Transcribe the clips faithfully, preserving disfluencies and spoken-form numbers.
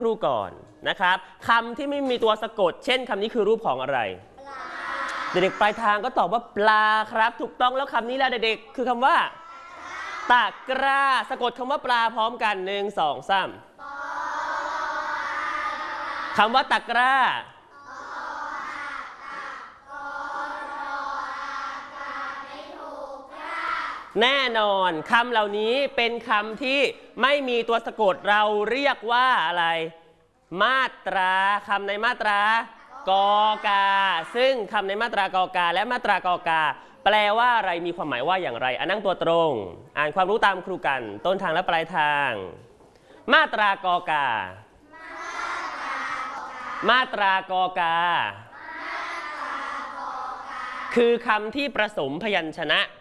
ครูก่อนนะครับคำที่ไม่มีตัวสะกดเช่นคำนี้คือรูปของอะไรเด็กๆปลายทางก็ตอบว่าปลาครับถูกต้องแล้วคำนี้แหละเด็กๆคือคำว่าตะกร้าสะกดคำว่าปลาพร้อมกันหนึ่งสองสามคำว่าตะกร้าแน่นอนคำเหล่านี้เป็นคำที่ไม่มีตัวสะกดเราเรียกว่าอะไรมาตราคำในมาตรากอกาซึ่งคำในมาตรากอกาและมาตรากอกาแปลว่าอะไรมีความหมายว่าอย่างไรอ่ะนั่งตัวตรงอ่านความรู้ตามครูกันต้นทางและปลายทางมาตรากอกามาตรากอกาคือคำที่ผสมพยัญชนะ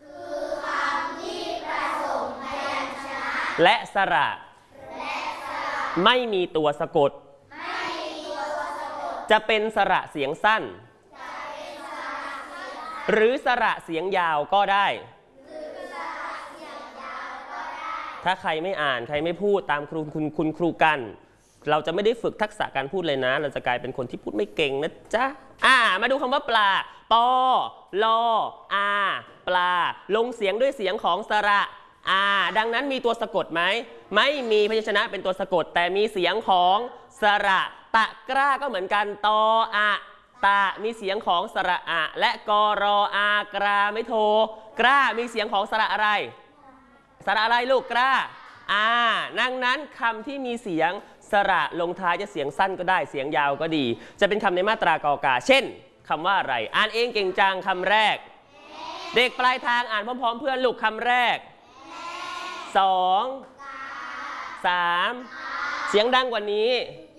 และสระไม่มีตัวสะกดจะเป็นสระเสียงสั้นหรือสระเสียงยาวก็ได้ถ้าใครไม่อ่านใครไม่พูดตามครูคุณคุณครูกันเราจะไม่ได้ฝึกทักษะการพูดเลยนะเราจะกลายเป็นคนที่พูดไม่เก่งนะจ๊ะอ่ามาดูคำว่าปลาปอลออาปลาลงเสียงด้วยเสียงของสระอ่าดังนั้นมีตัวสะกดไหมไม่มีพยัญชนะเป็นตัวสะกดแต่มีเสียงของสระตะกร้าก็เหมือนกันตออะตะมีเสียงของสระอะและกอรออากราไม่โทกร้ามีเสียงของสระอะไรสระอะไรลูกกร้าอ่าดังนั้นคำที่มีเสียงสระลงท้ายจะเสียงสั้นก็ได้เสียงยาวก็ดีจะเป็นคำในมาตรากอกาเช่นคำว่าอะไรอ่านเองเก่งจังคำแรกเด็กปลายทางอ่านพร้อมๆเพื่อนลูกคำแรกสองสามเสียงดังกว่านี้